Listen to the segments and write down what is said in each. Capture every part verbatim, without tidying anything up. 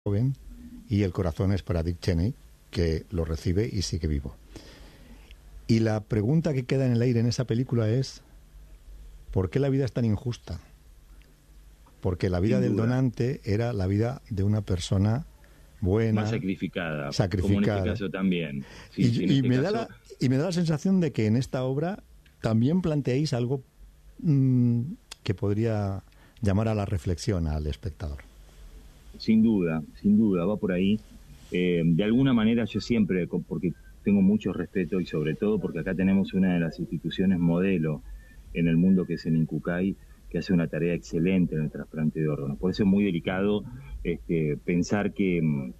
joven, y el corazón es para Dick Cheney, que lo recibe y sigue vivo. Y la pregunta que queda en el aire en esa película es: ¿por qué la vida es tan injusta? Porque la vida del donante era la vida de una persona buena, más sacrificada, sacrificada. Como en este caso también. Sí, y, sí, en y este me caso... da la, y me da la sensación de que en esta obra también planteáis algo mmm, que podría llamar a la reflexión al espectador. Sin duda, sin duda, va por ahí. Eh, de alguna manera yo siempre, porque tengo mucho respeto y sobre todo porque acá tenemos una de las instituciones modelo en el mundo, que es el INCUCAI, que hace una tarea excelente en el trasplante de órganos. Por eso es muy delicado este, pensar que,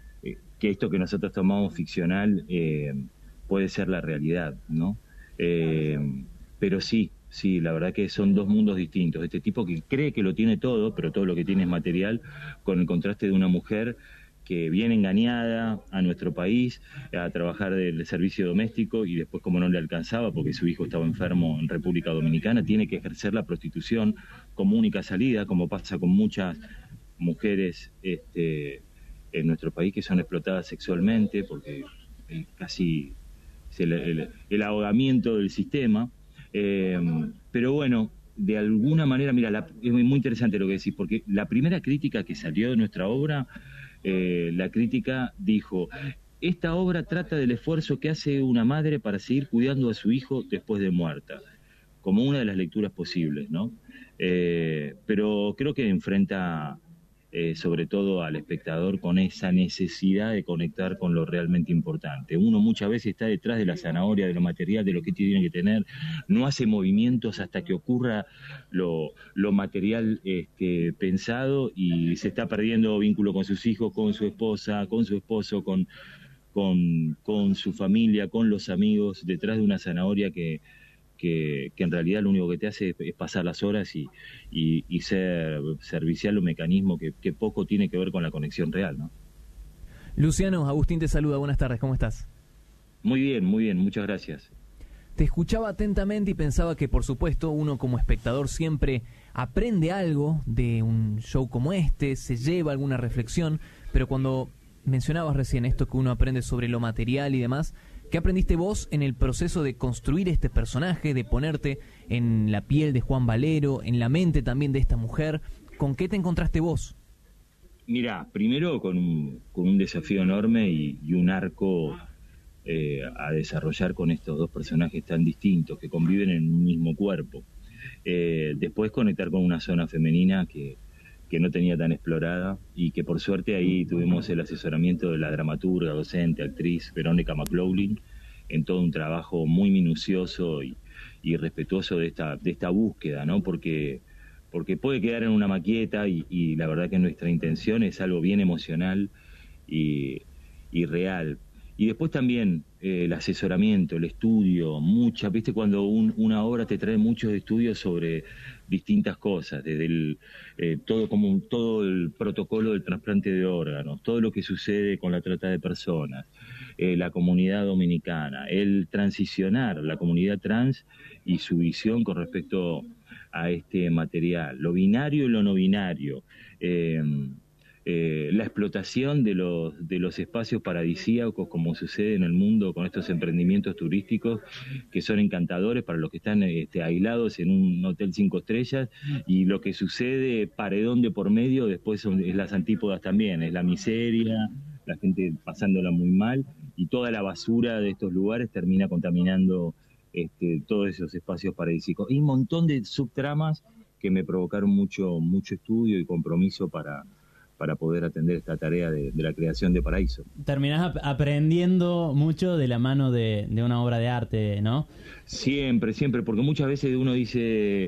que esto que nosotros tomamos ficcional eh, puede ser la realidad, ¿no? Eh, pero sí, sí, la verdad que son dos mundos distintos. Este tipo que cree que lo tiene todo, pero todo lo que tiene es material, con el contraste de una mujer que viene engañada a nuestro país a trabajar del servicio doméstico y después, como no le alcanzaba porque su hijo estaba enfermo en República Dominicana, tiene que ejercer la prostitución como única salida, como pasa con muchas mujeres este, en nuestro país que son explotadas sexualmente porque eh, casi es el, el, el ahogamiento del sistema. Eh, pero bueno, de alguna manera, mira, la, es muy interesante lo que decís, porque la primera crítica que salió de nuestra obra, eh, la crítica dijo: esta obra trata del esfuerzo que hace una madre para seguir cuidando a su hijo después de muerta, como una de las lecturas posibles, ¿no? Eh, pero creo que enfrenta eh, sobre todo al espectador con esa necesidad de conectar con lo realmente importante. Uno muchas veces está detrás de la zanahoria, de lo material, de lo que tiene que tener, no hace movimientos hasta que ocurra lo, lo material este, pensado, y se está perdiendo vínculo con sus hijos, con su esposa, con su esposo, con, con, con su familia, con los amigos, detrás de una zanahoria que Que, que en realidad lo único que te hace es, es pasar las horas y, y, y ser servicial, un mecanismo que, que poco tiene que ver con la conexión real, ¿no? Luciano, Agustín te saluda, buenas tardes, ¿cómo estás? Muy bien, muy bien, muchas gracias. Te escuchaba atentamente y pensaba que, por supuesto, uno como espectador siempre aprende algo de un show como este, se lleva alguna reflexión, pero cuando mencionabas recién esto que uno aprende sobre lo material y demás, ¿qué aprendiste vos en el proceso de construir este personaje, de ponerte en la piel de Juan Valero, en la mente también de esta mujer? ¿Con qué te encontraste vos? Mirá, primero con un, con un desafío enorme y, y un arco eh, a desarrollar con estos dos personajes tan distintos que conviven en un mismo cuerpo. Eh, después conectar con una zona femenina que, que no tenía tan explorada y que por suerte ahí tuvimos el asesoramiento de la dramaturga, docente, actriz Verónica McLaughlin, en todo un trabajo muy minucioso y, y respetuoso de esta, de esta búsqueda, ¿no? Porque, porque puede quedar en una maqueta y, y la verdad que nuestra intención es algo bien emocional y, y real. Y después también eh, el asesoramiento, el estudio, mucha, viste cuando un, una obra te trae muchos estudios sobre distintas cosas, desde el, eh, todo como un, todo el protocolo del trasplante de órganos, todo lo que sucede con la trata de personas, eh, la comunidad dominicana, el transicionar la comunidad trans y su visión con respecto a este material, lo binario y lo no binario, eh, Eh, la explotación de los, de los espacios paradisíacos, como sucede en el mundo con estos emprendimientos turísticos que son encantadores para los que están este, aislados en un hotel cinco estrellas, y lo que sucede paredón de por medio después son, es las antípodas también, es la miseria, la gente pasándola muy mal, y toda la basura de estos lugares termina contaminando este, todos esos espacios paradisíacos. Hay un montón de subtramas que me provocaron mucho, mucho estudio y compromiso para para poder atender esta tarea de, de la creación de Paraíso. Terminás ap- aprendiendo mucho de la mano de, de una obra de arte, ¿no? Siempre, siempre, porque muchas veces uno dice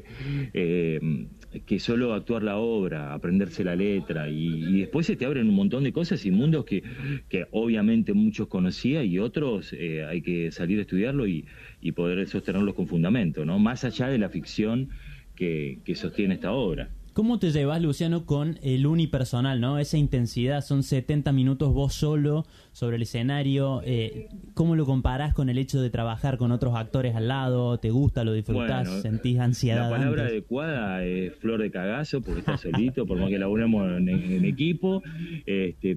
eh, que solo actuar la obra, aprenderse la letra, y, y después se te abren un montón de cosas y mundos que, que obviamente muchos conocía y otros eh, hay que salir a estudiarlo y, y poder sostenerlos con fundamento, ¿no? Más allá de la ficción que, que sostiene esta obra. ¿Cómo te llevas, Luciano, con el unipersonal, ¿no? Esa intensidad, son setenta minutos vos solo sobre el escenario. Eh, ¿Cómo lo comparás con el hecho de trabajar con otros actores al lado? ¿Te gusta, lo disfrutás, Bueno, sentís ansiedad? La palabra antes? adecuada es flor de cagazo, porque estás solito, por más que laburemos en, en equipo. Este,